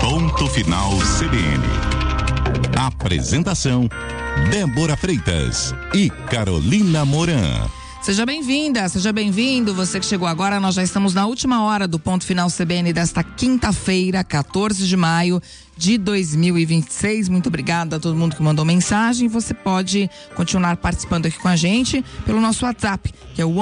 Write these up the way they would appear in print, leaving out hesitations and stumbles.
Ponto Final CBN. Apresentação: Débora Freitas e Carolina Moran. Seja bem-vinda, seja bem-vindo. Você que chegou agora, nós já estamos na última hora do Ponto Final CBN desta quinta-feira, 14 de maio de 2026. Muito obrigada a todo mundo que mandou mensagem. Você pode continuar participando aqui com a gente pelo nosso WhatsApp, que é o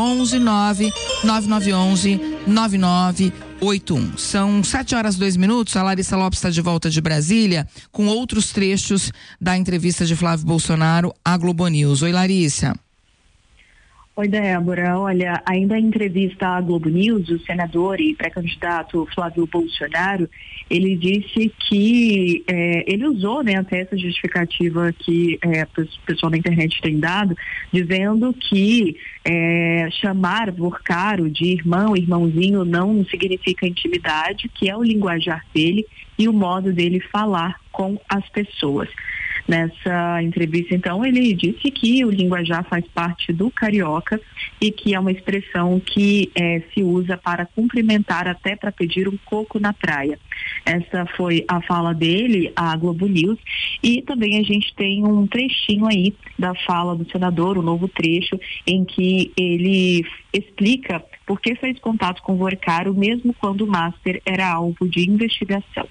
11999119981. São 7h02. A Larissa Lopes está de volta de Brasília com outros trechos da entrevista de Flávio Bolsonaro à Globo News. Oi, Larissa. Oi, Débora. Olha, ainda em entrevista à Globo News, o senador e pré-candidato Flávio Bolsonaro, ele disse que ele usou, né, até essa justificativa que o pessoal na internet tem dado, dizendo que chamar Vorcaro de irmão, irmãozinho, não significa intimidade, que é o linguajar dele e o modo dele falar com as pessoas. Nessa entrevista, então, ele disse que o linguajar faz parte do carioca e que é uma expressão que se usa para cumprimentar, até para pedir um coco na praia. Essa foi a fala dele à Globo News, e também a gente tem um trechinho aí da fala do senador, um novo trecho, em que ele explica por que fez contato com o Vorcaro mesmo quando o Master era alvo de investigação.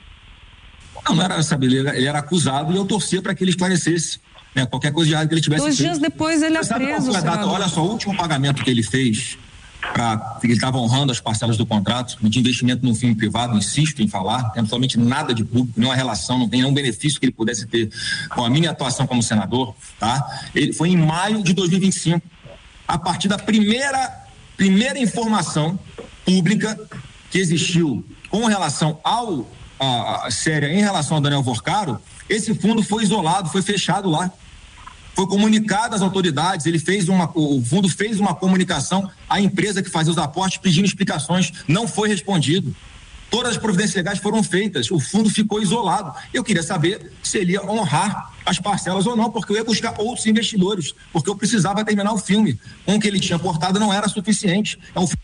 Não era, sabe, ele era acusado e eu torcia para que ele esclarecesse, né, qualquer coisa de errado que ele tivesse 2 feito. dias depois ele é preso. Olha só, o último pagamento que ele fez, ele estava honrando as parcelas do contrato de investimento num filme privado, insisto em falar, não tem absolutamente nada de público, nenhuma relação, não tem nenhum benefício que ele pudesse ter com a minha atuação como senador, tá? Ele foi em maio de 2025, a partir da primeira informação pública que existiu com relação séria em relação ao Daniel Vorcaro. Esse fundo foi isolado, foi fechado lá, foi comunicado às autoridades, o fundo fez uma comunicação à empresa que fazia os aportes pedindo explicações, não foi respondido. Todas as providências legais foram feitas, o fundo ficou isolado. Eu queria saber se ele ia honrar as parcelas ou não, porque eu ia buscar outros investidores, porque eu precisava terminar o filme. Com o que ele tinha aportado não era suficiente.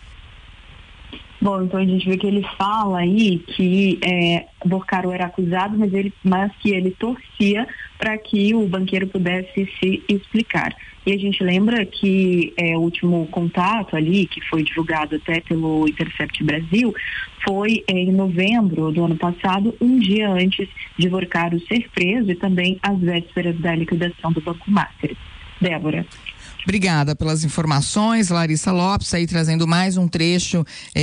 Bom, então a gente vê que ele fala aí que Vorcaro era acusado, mas que ele torcia para que o banqueiro pudesse se explicar. E a gente lembra que o último contato ali, que foi divulgado até pelo Intercept Brasil, foi em novembro do ano passado, um dia antes de Vorcaro ser preso e também às vésperas da liquidação do Banco Master. Débora. Obrigada pelas informações, Larissa Lopes, aí trazendo mais um trecho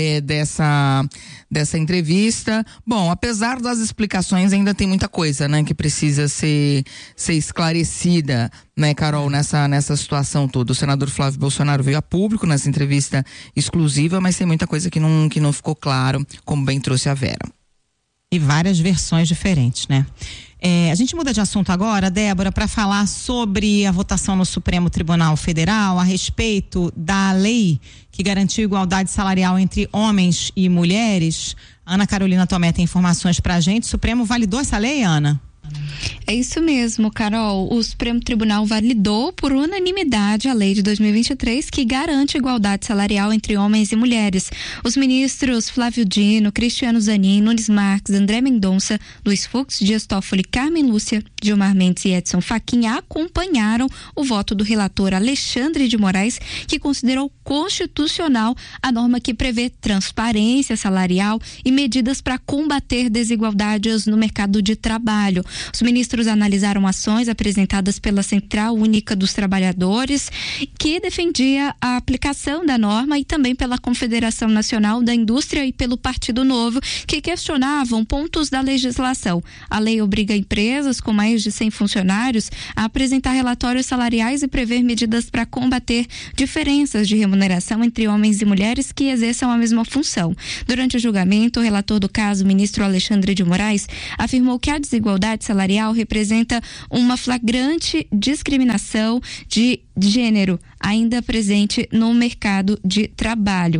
dessa entrevista. Bom, apesar das explicações, ainda tem muita coisa, né, que precisa ser esclarecida, né, Carol, nessa situação toda. O senador Flávio Bolsonaro veio a público nessa entrevista exclusiva, mas tem muita coisa que não ficou claro, como bem trouxe a Vera. E várias versões diferentes, né? A gente muda de assunto agora, Débora, para falar sobre a votação no Supremo Tribunal Federal a respeito da lei que garantiu igualdade salarial entre homens e mulheres. Ana Carolina Tomé tem informações para a gente. O Supremo validou essa lei, Ana? É isso mesmo, Carol. O Supremo Tribunal validou por unanimidade a lei de 2023 que garante igualdade salarial entre homens e mulheres. Os ministros Flávio Dino, Cristiano Zanin, Nunes Marques, André Mendonça, Luiz Fux, Dias Toffoli, Carmen Lúcia, Gilmar Mendes e Edson Fachin acompanharam o voto do relator Alexandre de Moraes, que considerou constitucional a norma que prevê transparência salarial e medidas para combater desigualdades no mercado de trabalho. Os ministros analisaram ações apresentadas pela Central Única dos Trabalhadores, que defendia a aplicação da norma, e também pela Confederação Nacional da Indústria e pelo Partido Novo, que questionavam pontos da legislação. A lei obriga empresas com mais de 100 funcionários a apresentar relatórios salariais e prever medidas para combater diferenças de remuneração entre homens e mulheres que exerçam a mesma função. Durante o julgamento, o relator do caso, o ministro Alexandre de Moraes, afirmou que a desigualdade salarial representa uma flagrante discriminação de gênero ainda presente no mercado de trabalho.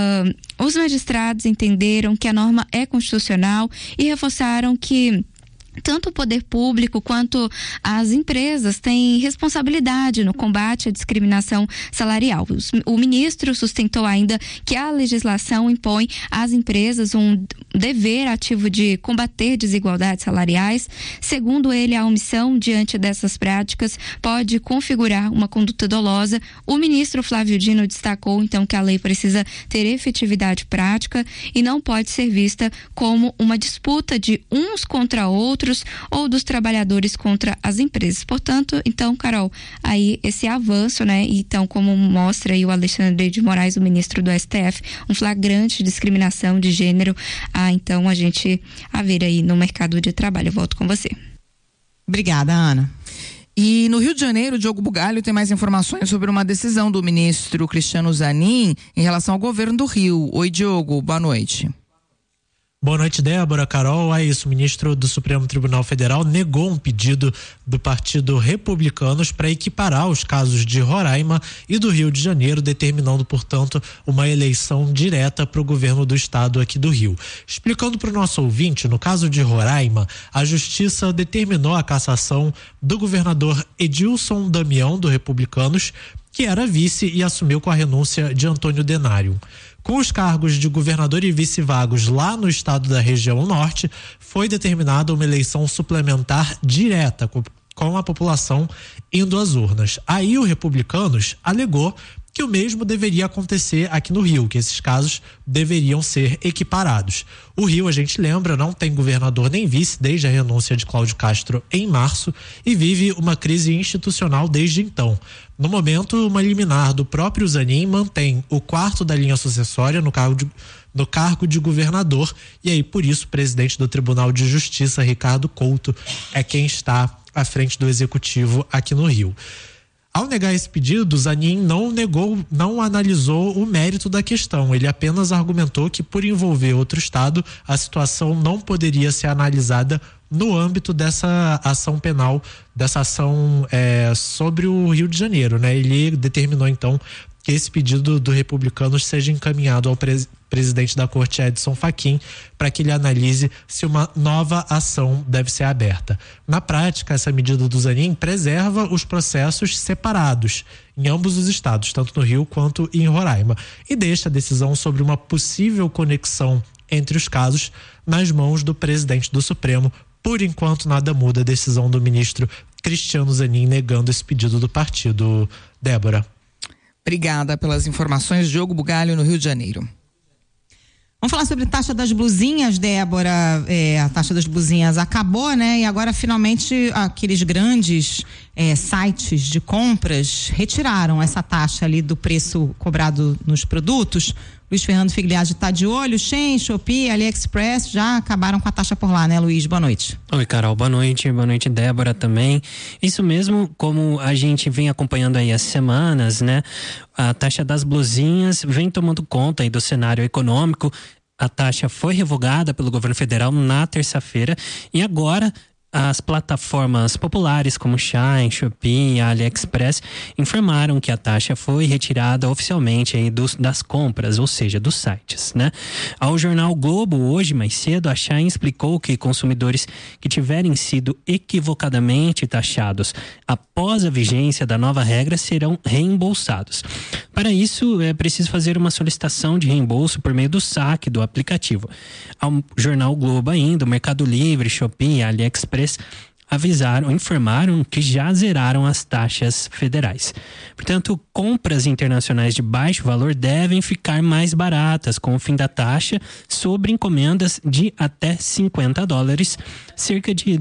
Os magistrados entenderam que a norma é constitucional e reforçaram que tanto o poder público quanto as empresas têm responsabilidade no combate à discriminação salarial. O ministro sustentou ainda que a legislação impõe às empresas um dever ativo de combater desigualdades salariais. Segundo ele, a omissão diante dessas práticas pode configurar uma conduta dolosa. O ministro Flávio Dino destacou, então, que a lei precisa ter efetividade prática e não pode ser vista como uma disputa de uns contra outros ou dos trabalhadores contra as empresas. Portanto, então, Carol, aí esse avanço, né? Então, como mostra aí o Alexandre de Moraes, o ministro do STF, um flagrante de discriminação de gênero, então a gente a ver aí no mercado de trabalho. Eu volto com você. Obrigada, Ana. E no Rio de Janeiro, Diogo Bugalho tem mais informações sobre uma decisão do ministro Cristiano Zanin em relação ao governo do Rio. Oi, Diogo, boa noite. Boa noite, Débora, Carol. É isso, o ministro do Supremo Tribunal Federal negou um pedido do Partido Republicanos para equiparar os casos de Roraima e do Rio de Janeiro, determinando, portanto, uma eleição direta para o governo do estado aqui do Rio. Explicando para o nosso ouvinte, no caso de Roraima, a Justiça determinou a cassação do governador Edilson Damião, do Republicanos, que era vice e assumiu com a renúncia de Antônio Denário. Com os cargos de governador e vice vagos lá no estado da região norte, foi determinada uma eleição suplementar direta com a população indo às urnas. Aí o Republicanos alegou que o mesmo deveria acontecer aqui no Rio, que esses casos deveriam ser equiparados. O Rio, a gente lembra, não tem governador nem vice desde a renúncia de Cláudio Castro em março e vive uma crise institucional desde então. No momento, uma liminar do próprio Zanin mantém o quarto da linha sucessória no cargo de governador, e aí por isso o presidente do Tribunal de Justiça, Ricardo Couto, é quem está à frente do executivo aqui no Rio. Ao negar esse pedido, Zanin não analisou o mérito da questão. Ele apenas argumentou que, por envolver outro estado, a situação não poderia ser analisada no âmbito dessa ação penal, dessa ação sobre o Rio de Janeiro, né? Ele determinou, então, que esse pedido do Republicanos seja encaminhado ao presidente da Corte, Edson Fachin, para que ele analise se uma nova ação deve ser aberta. Na prática, essa medida do Zanin preserva os processos separados em ambos os estados, tanto no Rio quanto em Roraima, e deixa a decisão sobre uma possível conexão entre os casos nas mãos do presidente do Supremo. Por enquanto, nada muda a decisão do ministro Cristiano Zanin negando esse pedido do partido. Débora. Obrigada pelas informações, Diogo Bugalho, no Rio de Janeiro. Vamos falar sobre taxa das blusinhas, Débora. A taxa das blusinhas acabou, né? E agora, finalmente, aqueles grandes sites de compras retiraram essa taxa ali do preço cobrado nos produtos. Luiz Fernando Figliazzi está de olho. Shein, Shopee, AliExpress já acabaram com a taxa por lá, né, Luiz? Boa noite. Oi, Carol. Boa noite, Débora, também. Isso mesmo, como a gente vem acompanhando aí as semanas, né? A taxa das blusinhas vem tomando conta aí do cenário econômico. A taxa foi revogada pelo governo federal na terça-feira e agora as plataformas populares como Shein, Shopee e AliExpress informaram que a taxa foi retirada oficialmente aí das compras, ou seja, dos sites, né? Ao jornal Globo, hoje mais cedo, a Shein explicou que consumidores que tiverem sido equivocadamente taxados após a vigência da nova regra serão reembolsados. Para isso, é preciso fazer uma solicitação de reembolso por meio do saque do aplicativo. Ao jornal Globo ainda, o Mercado Livre, Shopee e AliExpress informaram que já zeraram as taxas federais. Portanto, compras internacionais de baixo valor devem ficar mais baratas com o fim da taxa sobre encomendas de até $50, cerca de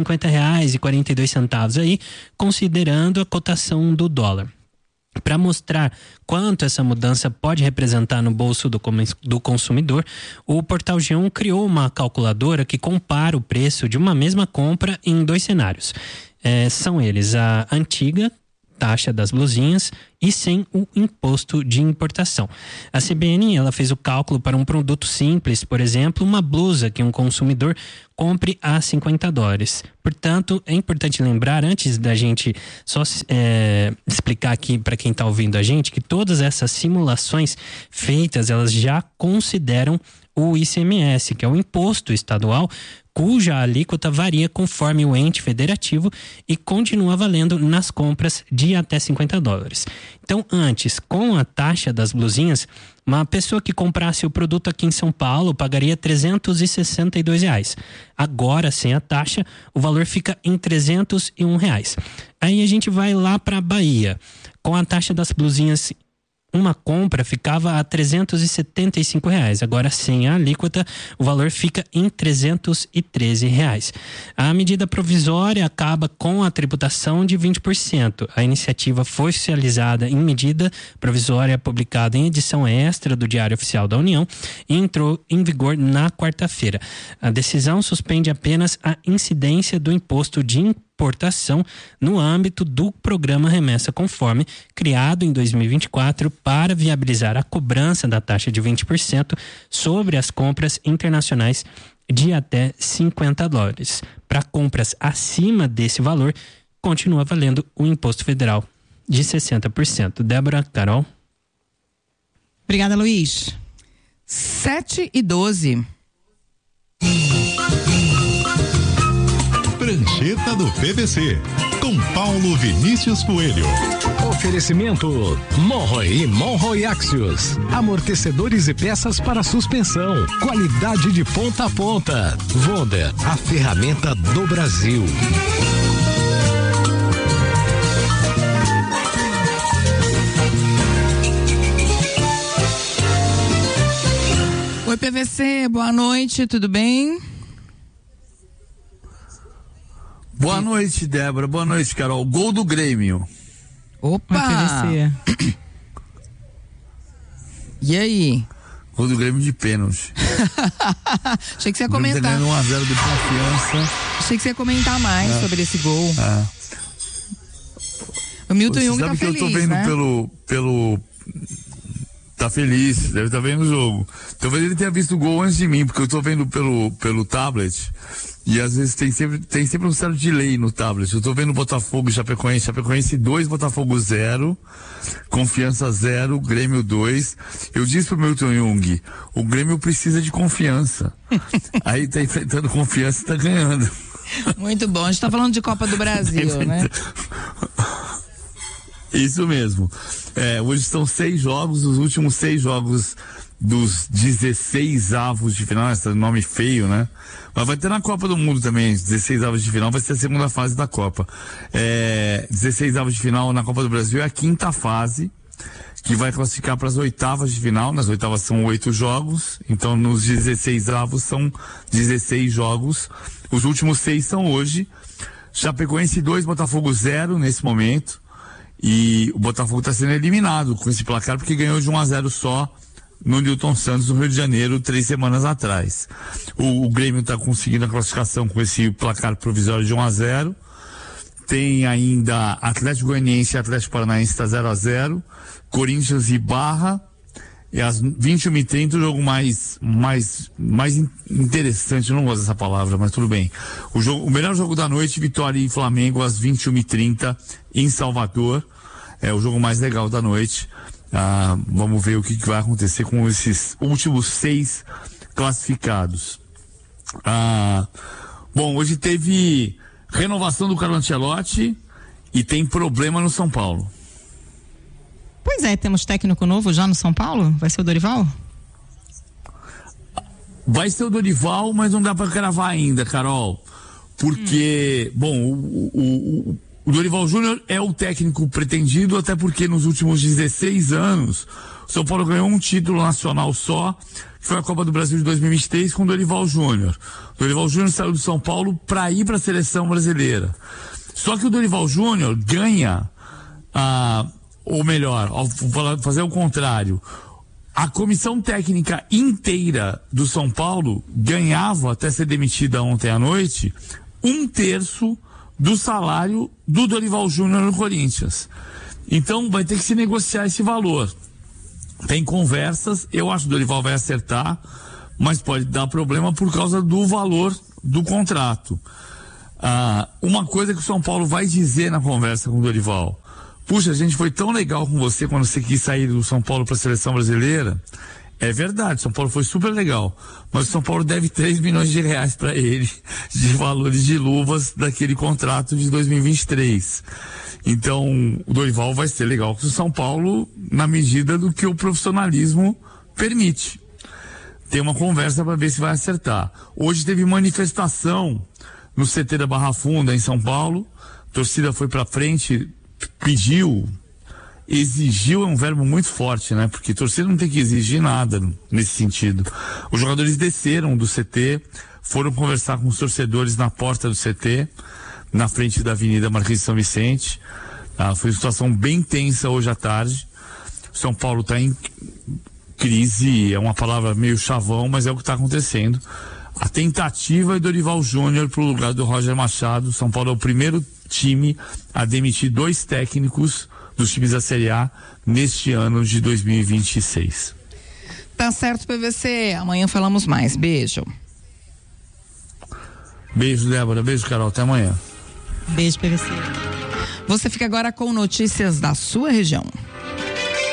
R$250,42 aí, considerando a cotação do dólar. Para mostrar quanto essa mudança pode representar no bolso do consumidor, o Portal G1 criou uma calculadora que compara o preço de uma mesma compra em dois cenários. São eles a antiga taxa das blusinhas e sem o imposto de importação. A CBN, ela fez o cálculo para um produto simples, por exemplo, uma blusa que um consumidor compre a $50. Portanto, é importante lembrar, antes da gente só explicar aqui para quem está ouvindo a gente, que todas essas simulações feitas, elas já consideram o ICMS, que é o imposto estadual, cuja alíquota varia conforme o ente federativo e continua valendo nas compras de até $50. Então, antes, com a taxa das blusinhas, uma pessoa que comprasse o produto aqui em São Paulo pagaria R$ 362. Agora, sem a taxa, o valor fica em R$ 301. Aí a gente vai lá para a Bahia. Com a taxa das blusinhas, uma compra ficava a R$ 375. Agora, sem a alíquota, o valor fica em R$ 313. A medida provisória acaba com a tributação de 20%. A iniciativa foi oficializada em medida provisória publicada em edição extra do Diário Oficial da União e entrou em vigor na quarta-feira. A decisão suspende apenas a incidência do imposto de importação no âmbito do programa Remessa Conforme, criado em 2024 para viabilizar a cobrança da taxa de 20% sobre as compras internacionais de até $50. Para compras acima desse valor, continua valendo o imposto federal de 60%. Débora, Carol. Obrigada, Luiz. 7:12. Prancheta do PVC, com Paulo Vinícius Coelho. Oferecimento Monroe e Monroe Axios. Amortecedores e peças para suspensão. Qualidade de ponta a ponta. Wonder, a ferramenta do Brasil. Oi, PVC, boa noite, tudo bem? Boa noite, Débora. Boa noite, Carol. Gol do Grêmio. Opa! E aí? Gol do Grêmio de pênalti. Achei que você ia comentar. Tá ganhando 1-0 de confiança. Achei que você ia comentar mais sobre esse gol. O Milton Jung tá feliz, que eu tô vendo, né? pelo tá feliz, deve estar vendo o jogo. Talvez ele tenha visto o gol antes de mim, porque eu tô vendo pelo tablet. E às vezes tem sempre um certo delay no tablet. Eu tô vendo Botafogo e Chapecoense 2, Botafogo 0, Confiança 0, Grêmio 2. Eu disse pro Milton Jung, o Grêmio precisa de confiança. Aí tá enfrentando Confiança e tá ganhando. Muito bom, a gente tá falando de Copa do Brasil, né? Isso mesmo. Hoje são 6 jogos, os últimos 6 jogos dos 16 avos de final, esse nome feio, né? Mas vai ter na Copa do Mundo também, 16 avos de final, vai ser a segunda fase da Copa. 16 avos de final na Copa do Brasil é a 5ª fase, que vai classificar para as 8ª de final. Nas 8ª são 8 jogos, então nos 16 avos são 16 jogos. Os últimos 6 são hoje. Chapecoense 2, Botafogo 0 nesse momento. E o Botafogo está sendo eliminado com esse placar porque ganhou de 1-0 só no Newton Santos, no Rio de Janeiro, 3 semanas atrás. O Grêmio está conseguindo a classificação com esse placar provisório de 1-0. Tem ainda Atlético Goianiense e Atlético Paranaense está 0-0. Corinthians e Barra. E às 21h30 o jogo mais interessante, eu não gosto dessa palavra, mas tudo bem. O melhor jogo da noite, Vitória e Flamengo às 21h30 em Salvador. É o jogo mais legal da noite. Vamos ver o que vai acontecer com esses últimos 6 classificados. Bom, hoje teve renovação do Carlo Ancelotti e tem problema no São Paulo. Pois é, temos técnico novo já no São Paulo? Vai ser o Dorival? Vai ser o Dorival, mas não dá para cravar ainda, Carol. Porque, bom, o Dorival Júnior é o técnico pretendido, até porque nos últimos 16 anos, o São Paulo ganhou um título nacional só, que foi a Copa do Brasil de 2023 com o Dorival Júnior. O Dorival Júnior saiu do São Paulo para ir para a seleção brasileira. Só que o Dorival Júnior ganha ou melhor, ao fazer o contrário, a comissão técnica inteira do São Paulo ganhava, até ser demitida ontem à noite, 1/3 do salário do Dorival Júnior no Corinthians. Então vai ter que se negociar esse valor. Tem conversas, eu acho que o Dorival vai acertar, mas pode dar problema por causa do valor do contrato. Uma coisa que o São Paulo vai dizer na conversa com o Dorival: puxa, a gente foi tão legal com você quando você quis sair do São Paulo para a seleção brasileira. É verdade, São Paulo foi super legal, mas o São Paulo deve 3 milhões de reais para ele de valores de luvas daquele contrato de 2023. Então, o Dorival vai ser legal com o São Paulo na medida do que o profissionalismo permite. Tem uma conversa para ver se vai acertar. Hoje teve manifestação no CT da Barra Funda, em São Paulo. A torcida foi para frente, exigiu é um verbo muito forte, né? Porque torcida não tem que exigir nada nesse sentido. Os jogadores desceram do CT, foram conversar com os torcedores na porta do CT, na frente da Avenida Marquês de São Vicente. Foi uma situação bem tensa hoje à tarde. São Paulo está em crise, é uma palavra meio chavão, mas é o que está acontecendo. A tentativa é Dorival Júnior para o lugar do Roger Machado. São Paulo é o primeiro time a demitir 2 técnicos dos times da Série A neste ano de 2026. Tá certo, PVC. Amanhã falamos mais. Beijo. Beijo, Débora. Beijo, Carol. Até amanhã. Beijo, PVC. Você fica agora com notícias da sua região.